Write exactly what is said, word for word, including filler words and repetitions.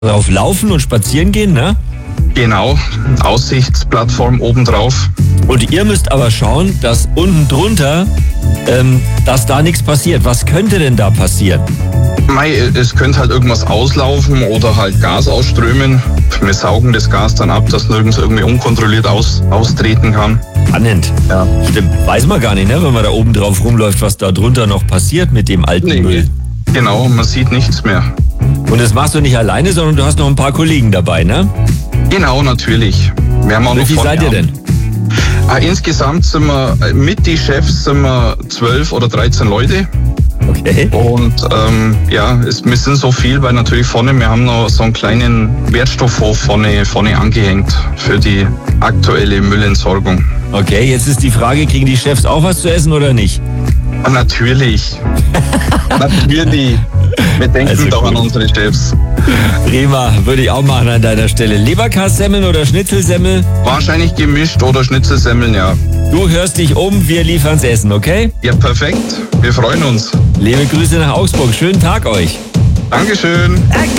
drauf laufen und spazieren gehen, ne? Genau, Aussichtsplattform obendrauf. Und ihr müsst aber schauen, dass unten drunter, ähm, dass da nichts passiert. Was könnte denn da passieren? Mei, es könnte halt irgendwas auslaufen oder halt Gas ausströmen. Wir saugen das Gas dann ab, dass nirgends irgendwie unkontrolliert aus, austreten kann. Spannend. Ja. Stimmt, weiß man gar nicht, ne, wenn man da oben drauf rumläuft, was da drunter noch passiert mit dem alten Nee, Müll. genau, man sieht nichts mehr. Und das machst du nicht alleine, sondern du hast noch ein paar Kollegen dabei, ne? Genau, natürlich. Wir haben auch Wie noch viel vorne seid ihr ab- denn? Ah, insgesamt sind wir, mit die Chefs sind wir zwölf oder dreizehn Leute. Okay. Und ähm, ja, es, wir sind so viel, weil natürlich vorne, wir haben noch so einen kleinen Wertstoffhof vorne, vorne angehängt für die aktuelle Müllentsorgung. Okay, jetzt ist die Frage, kriegen die Chefs auch was zu essen oder nicht? Ah, natürlich. Natürlich. Wir denken Also doch an gut. unsere Chefs. Prima, würde ich auch machen an deiner Stelle. Leberkassemmeln oder Schnitzelsemmel? Wahrscheinlich gemischt oder Schnitzelsemmeln, ja. Du hörst dich um, wir liefern's Essen, okay? Ja, perfekt. Wir freuen uns. Liebe Grüße nach Augsburg, schönen Tag euch. Dankeschön. Danke.